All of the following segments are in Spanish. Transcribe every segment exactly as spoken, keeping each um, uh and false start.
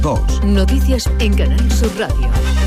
dos. Noticias en Canal Sur Radio.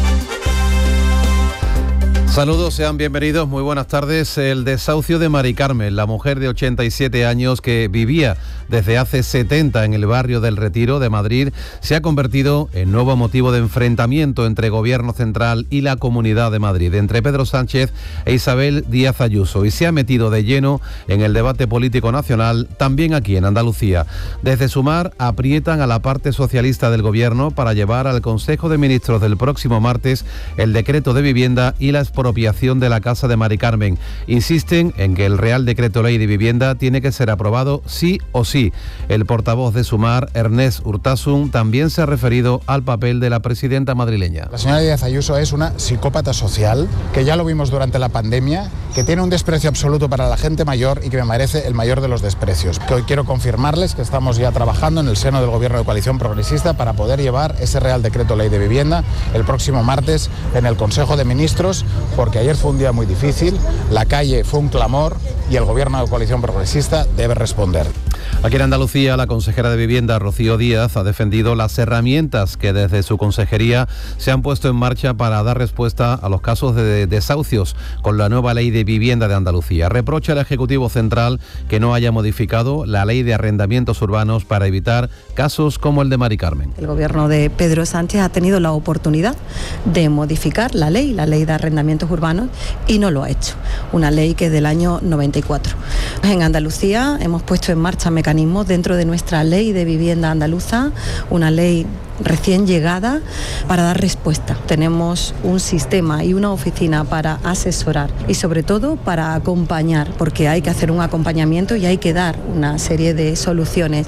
Saludos, sean bienvenidos, muy buenas tardes. El desahucio de Mari Carmen, la mujer de ochenta y siete años que vivía desde hace setenta en el barrio del Retiro de Madrid, se ha convertido en nuevo motivo de enfrentamiento entre Gobierno Central y la Comunidad de Madrid, entre Pedro Sánchez e Isabel Díaz Ayuso, y se ha metido de lleno en el debate político nacional, también aquí en Andalucía. Desde Sumar aprietan a la parte socialista del Gobierno para llevar al Consejo de Ministros del próximo martes el decreto de vivienda y la expropiación de la casa de Mari Carmen. Insisten en que el Real Decreto Ley de Vivienda tiene que ser aprobado sí o sí. El portavoz de Sumar, Ernest Urtasun, también se ha referido al papel de la presidenta madrileña. La señora Díaz Ayuso es una psicópata social, que ya lo vimos durante la pandemia, que tiene un desprecio absoluto para la gente mayor y que me merece el mayor de los desprecios. Que hoy quiero confirmarles que estamos ya trabajando en el seno del Gobierno de Coalición Progresista para poder llevar ese Real Decreto Ley de Vivienda el próximo martes en el Consejo de Ministros, porque ayer fue un día muy difícil, la calle fue un clamor y el Gobierno de Coalición Progresista debe responder. Aquí en Andalucía, la consejera de Vivienda, Rocío Díaz, ha defendido las herramientas que desde su consejería se han puesto en marcha para dar respuesta a los casos de desahucios con la nueva Ley de Vivienda de Andalucía. Reprocha al Ejecutivo Central que no haya modificado la Ley de Arrendamientos Urbanos para evitar casos como el de Mari Carmen. El Gobierno de Pedro Sánchez ha tenido la oportunidad de modificar la ley, la Ley de Arrendamientos Urbanos, y no lo ha hecho. Una ley que es del año noventa y cuatro. En Andalucía hemos puesto en marcha mecanismos dentro de nuestra Ley de Vivienda andaluza, una ley recién llegada, para dar respuesta. Tenemos un sistema y una oficina para asesorar y sobre todo para acompañar, porque hay que hacer un acompañamiento y hay que dar una serie de soluciones.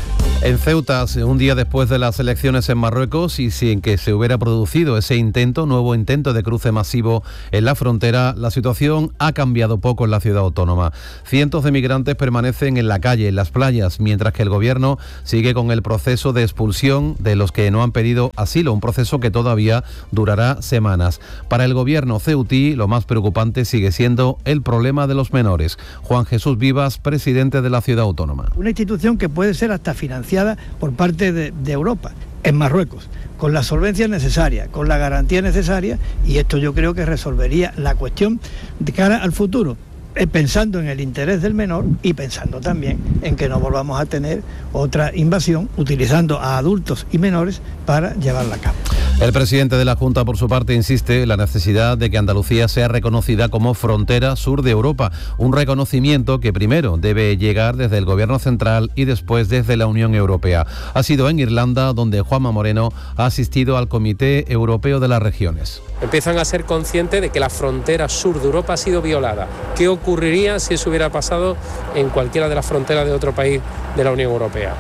En Ceuta, un día después de las elecciones en Marruecos y sin que se hubiera producido ese intento, nuevo intento de cruce masivo en la frontera, la situación ha cambiado poco en la ciudad autónoma. Cientos de migrantes permanecen en la calle, en las playas, mientras que el gobierno sigue con el proceso de expulsión de los que no han pedido asilo, un proceso que todavía durará semanas. Para el gobierno ceutí, lo más preocupante sigue siendo el problema de los menores. Juan Jesús Vivas, presidente de la ciudad autónoma. Una institución que puede ser hasta financiada por parte de, de Europa, en Marruecos, con la solvencia necesaria, con la garantía necesaria, y esto yo creo que resolvería la cuestión de cara al futuro, eh, pensando en el interés del menor y pensando también en que no volvamos a tener otra invasión utilizando a adultos y menores para llevarla a cabo. El presidente de la Junta, por su parte, insiste en la necesidad de que Andalucía sea reconocida como frontera sur de Europa, un reconocimiento que primero debe llegar desde el Gobierno Central y después desde la Unión Europea. Ha sido en Irlanda donde Juanma Moreno ha asistido al Comité Europeo de las Regiones. Empiezan a ser conscientes de que la frontera sur de Europa ha sido violada. ¿Qué ocurriría si eso hubiera pasado en cualquiera de las fronteras de otro país de la Unión Europea?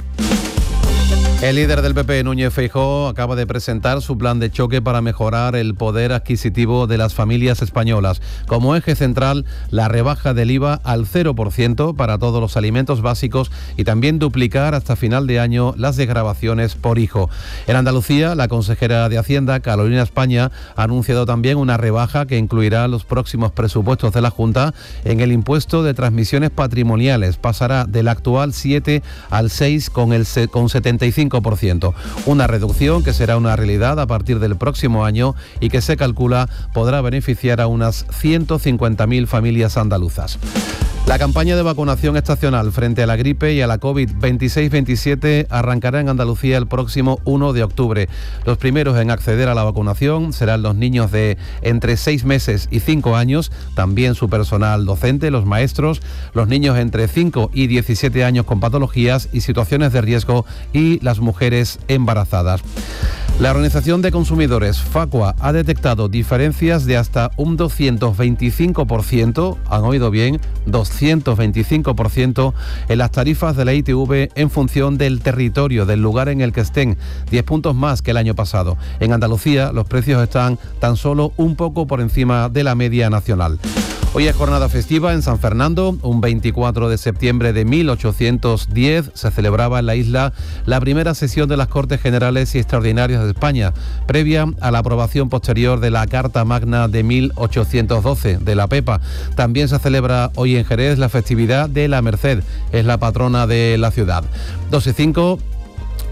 El líder del P P, Núñez Feijóo, acaba de presentar su plan de choque para mejorar el poder adquisitivo de las familias españolas. Como eje central, la rebaja del I V A al cero por ciento para todos los alimentos básicos y también duplicar hasta final de año las desgravaciones por hijo. En Andalucía, la consejera de Hacienda, Carolina España, ha anunciado también una rebaja que incluirá los próximos presupuestos de la Junta en el impuesto de transmisiones patrimoniales. Pasará del actual siete al seis con el con setenta y cinco por ciento. Una reducción que será una realidad a partir del próximo año y que se calcula podrá beneficiar a unas ciento cincuenta mil familias andaluzas. La campaña de vacunación estacional frente a la gripe y a la COVID veintiséis veintisiete arrancará en Andalucía el próximo uno de octubre. Los primeros en acceder a la vacunación serán los niños de entre seis meses y cinco años, también su personal docente, los maestros, los niños entre cinco y diecisiete años con patologías y situaciones de riesgo y las mujeres embarazadas. La Organización de Consumidores, Facua, ha detectado diferencias de hasta un doscientos veinticinco por ciento, han oído bien, doscientos veinticinco por ciento en las tarifas de la I T V en función del territorio, del lugar en el que estén, diez puntos más que el año pasado. En Andalucía los precios están tan solo un poco por encima de la media nacional. Hoy es jornada festiva en San Fernando. Un veinticuatro de septiembre de mil ochocientos diez se celebraba en la isla la primera sesión de las Cortes Generales y Extraordinarias de España, previa a la aprobación posterior de la Carta Magna de mil ochocientos doce de la Pepa. También se celebra hoy en Jerez la festividad de la Merced, es la patrona de la ciudad. dos y cinco.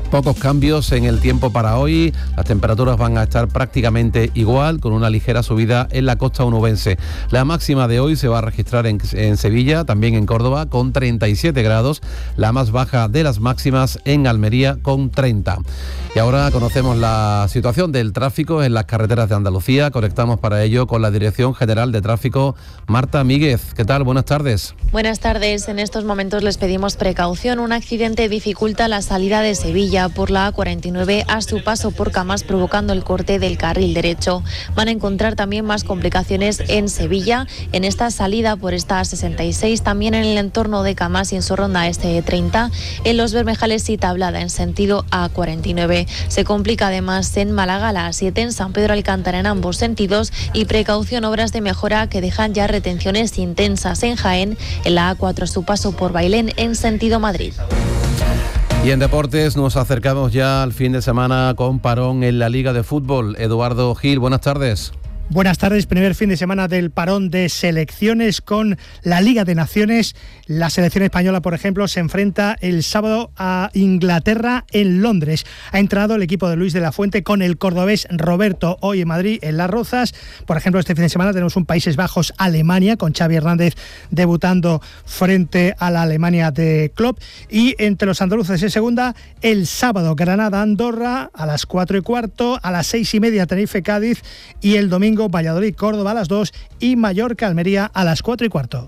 Pocos cambios en el tiempo para hoy, las temperaturas van a estar prácticamente igual, con una ligera subida en la costa onubense. La máxima de hoy se va a registrar en, en Sevilla, también en Córdoba, con treinta y siete grados, la más baja de las máximas en Almería con treinta. Y ahora conocemos la situación del tráfico en las carreteras de Andalucía. Conectamos para ello con la Dirección General de Tráfico, Marta Míguez. ¿Qué tal? Buenas tardes. Buenas tardes. En estos momentos les pedimos precaución. Un accidente dificulta la salida de Sevilla por la A cuarenta y nueve a su paso por Camas, provocando el corte del carril derecho. Van a encontrar también más complicaciones en Sevilla, en esta salida por esta A sesenta y seis, también en el entorno de Camas y en su ronda este E treinta, en Los Bermejales y Tablada en sentido A cuarenta y nueve. Se complica además en Málaga la A siete, en San Pedro Alcántara en ambos sentidos, y precaución, obras de mejora que dejan ya retenciones intensas en Jaén, en la A cuatro a su paso por Bailén en sentido Madrid. Y en deportes nos acercamos ya al fin de semana con parón en la Liga de Fútbol. Eduardo Gil, buenas tardes. Buenas tardes, primer fin de semana del parón de selecciones con la Liga de Naciones. La selección española, por ejemplo, se enfrenta el sábado a Inglaterra en Londres. Ha entrado el equipo de Luis de la Fuente con el cordobés Roberto hoy en Madrid, en Las Rozas. Por ejemplo, este fin de semana tenemos un Países Bajos-Alemania, con Xavi Hernández debutando frente a la Alemania de Klopp. Y entre los andaluces en segunda, el sábado Granada-Andorra a las cuatro y cuarto, a las seis y media Tenerife-Cádiz, y el domingo Valladolid-Córdoba a las dos y Mallorca-Almería a las cuatro y cuarto.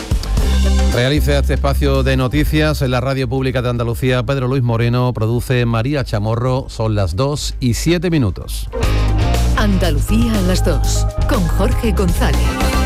Realiza este espacio de noticias en la Radio Pública de Andalucía Pedro Luis Moreno, produce María Chamorro. Son las dos y siete minutos. Andalucía a las dos, con Jorge González.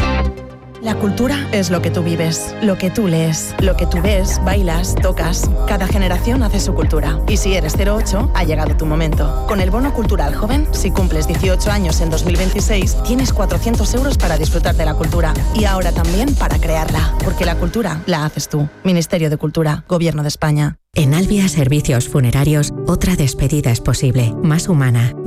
La cultura es lo que tú vives, lo que tú lees, lo que tú ves, bailas, tocas. Cada generación hace su cultura. Y si eres cero ocho, ha llegado tu momento. Con el Bono Cultural Joven, si cumples dieciocho años en dos mil veintiséis, tienes cuatrocientos euros para disfrutar de la cultura. Y ahora también para crearla. Porque la cultura la haces tú. Ministerio de Cultura, Gobierno de España. En Albia Servicios Funerarios, otra despedida es posible, más humana,